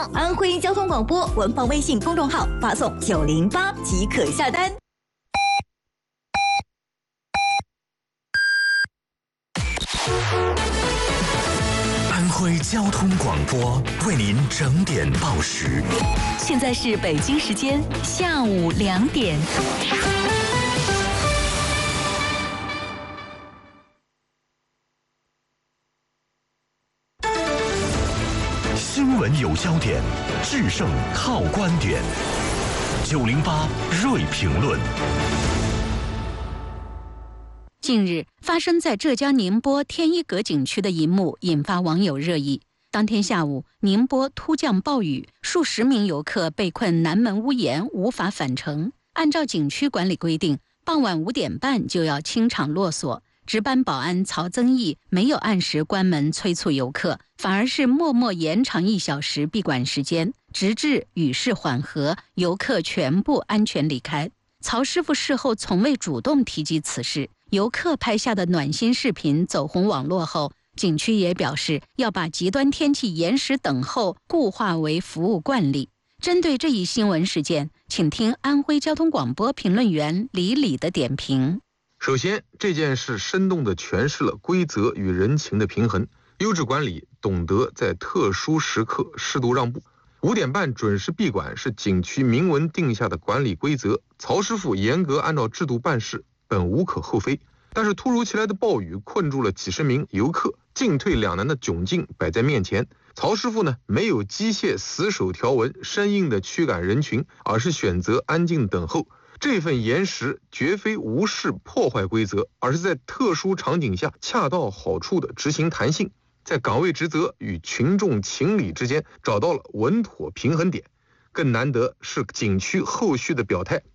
到安徽交通广播官方微信公众号，发送908即可下单。 安徽交通广播为您整点报时。 现在是北京时间下午2点。 新闻有焦点，制胜靠观点。908锐评论。 近日，发生在浙江宁波天一阁景区的一幕引发网友热议。当天下午，宁波突降暴雨，数十名游客被困南门屋檐，无法返程。按照景区管理规定，傍晚5点半就要清场落锁。值班保安曹增义没有按时关门催促游客，反而是默默延长1小时闭馆时间，直至雨势缓和，游客全部安全离开。曹师傅事后从未主动提及此事。游客拍下的暖心视频走红网络后，景区也表示要把极端天气延时等候固化为服务惯例。针对这一新闻事件，请听安徽交通广播评论员李李的点评。 首先，这件事生动地诠释了规则与人情的平衡。优质管理懂得在特殊时刻适度让步。5点半准时闭馆是景区明文定下的管理规则，曹师傅严格按照制度办事，本无可厚非。但是突如其来的暴雨困住了几十名游客，进退两难的窘境摆在面前。曹师傅呢，没有机械死守条文，生硬的驱赶人群，而是选择安静等候。这份延时绝非无视破坏规则，而是在特殊场景下恰到好处的执行弹性，在岗位职责与群众情理之间找到了稳妥平衡点。更难得是景区后续的表态，